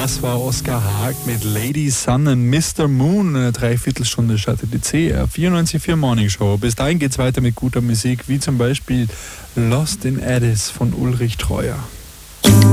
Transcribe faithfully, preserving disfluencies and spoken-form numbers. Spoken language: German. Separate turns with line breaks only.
Das war Oskar Haag mit Lady Sun und Mister Moon. Eine Dreiviertelstunde startet die C R vierundneunzig Komma vier Morning Show. Bis dahin geht's weiter mit guter Musik, wie zum Beispiel Lost in Addis von Ulrich Treuer.